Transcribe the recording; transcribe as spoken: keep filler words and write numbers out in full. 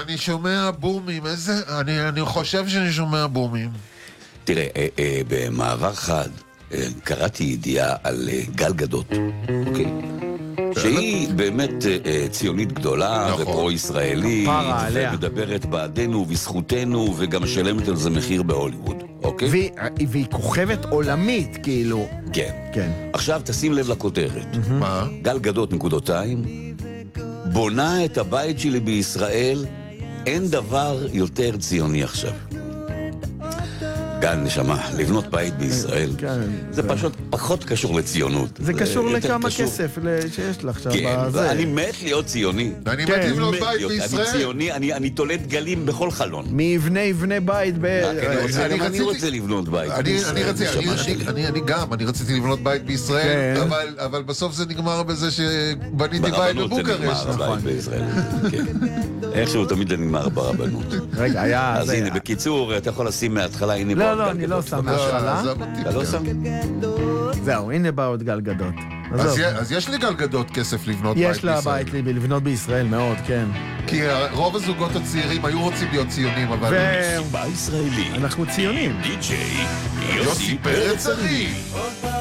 אני שומע בומים, איזה... אני, אני חושב שאני שומע בומים. תראה, אה, אה, במעבר חד אה, קראתי ידיעה על אה, גל גדות, אוקיי? שהיא באמת אה, ציונית גדולה נכון. ופרו-ישראלית, כפרה עליה. ומדברת בעדנו ובזכותנו, וגם משלמת על זה מחיר בהוליווד, אוקיי? והיא, והיא כוכבת עולמית, כאילו. כן. כן. עכשיו תשים לב לכותרת. מה? גל גדות נקודותיים, בונה את הבית שלי בישראל, אין דבר יותר ציוני עכשיו. גל, נשמה, לבנות בית בישראל, כן, זה פשוט פחות קשור לציונות. זה קשור יותר לכמה קשור- כסף שיש לך עכשיו כן, בזה. אני מת להיות ציוני. אני כן, מת לבנות מת בית להיות- אני בישראל. ציוני, אני אני תולד גלים בכל חלון. מי יבנה יבנה בית ב... רק אני רוצה- אני גם אני רציתי- רוצה לבנות בית. אני, בישראל, אני, רציתי, אני, נשמה אני, שלי. אני, אני גם, אני רציתי לבנות בית בישראל, כן. אבל, אבל בסוף זה נגמר בזה שבניתי בית ברבנות זה בבוקרשט. נגמר, הבית בישראל. כן. איכשהו תמיד זה נגמר ברבנות. רגע, היה... אז זה- הנה, בקיצור, אתה יכול לשים מההתחלה, הנה לא, בא לא, גל אני לא גדות. שם לא, מההתחלה. עזוב אותי. אתה לא שם? זהו, הנה בא עוד גל גדות. אז, עזוב. י- אז יש לי גלגדות כסף לבנות בית יש לה בישראל. בית לי לבנות בישראל מאוד, כן. כי רוב הזוגות הצעירים היו רוצים להיות ציונים, אבל... ו- סיבה ישראלית. אנחנו ציונים. די-ג'יי יוסי פרץ ארי.